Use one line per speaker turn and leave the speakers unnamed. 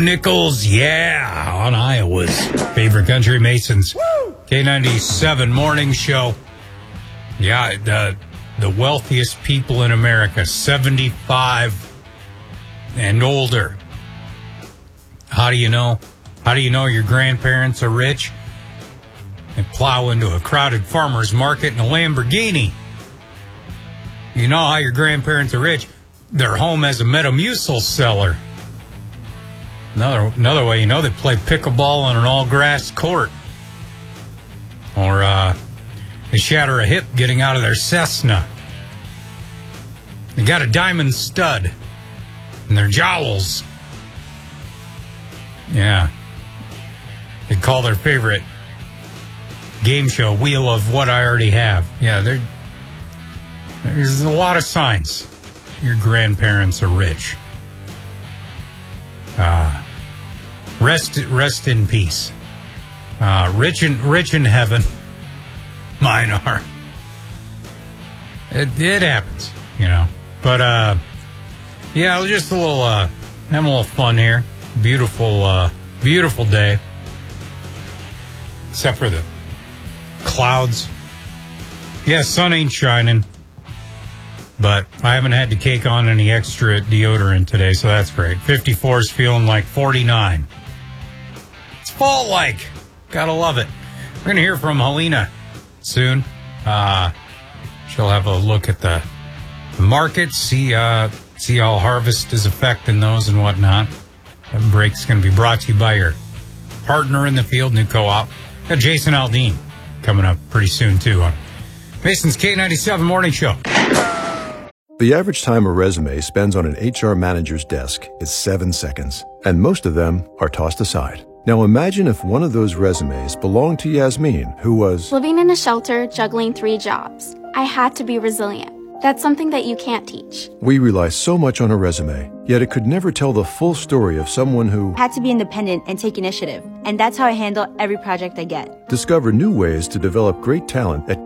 Nichols, yeah, on Iowa's favorite country, Masons. K97 morning show. Yeah, the wealthiest people in America, 75 and older. How do you know? How do you know your grandparents are rich? They plow into a crowded farmer's market in a Lamborghini. You know how your grandparents are rich? Their home has a Metamucil cellar. Another way, you know, they play pickleball on an all-grass court. Or they shatter a hip getting out of their Cessna. They got a diamond stud in their jowls. Yeah. They call their favorite game show Wheel of What I Already Have. Yeah, there's a lot of signs your grandparents are rich. Rest in peace. Rich in heaven. Mine are. It happens, you know. But yeah, just a little having a little fun here. Beautiful day. Except for the clouds. Yeah, sun ain't shining. But I haven't had to cake on any extra deodorant today, so that's great. 54 is feeling like 49. It's fall-like. Gotta love it. We're going to hear from Helena soon. She'll have a look at the markets, see how harvest is affecting those and whatnot. That break's going to be brought to you by your partner in the field, New Co-op. Got Jason Aldean coming up pretty soon, too, on Mason's K97 Morning Show.
The average time a resume spends on an HR manager's desk is 7 seconds, and most of them are tossed aside. Now imagine if one of those resumes belonged to Yasmin, who was
living in a shelter, juggling 3 jobs. I had to be resilient. That's something that you can't teach.
We rely so much on a resume, yet it could never tell the full story of someone who
had to be independent and take initiative. And that's how I handle every project I get.
Discover new ways to develop great talent at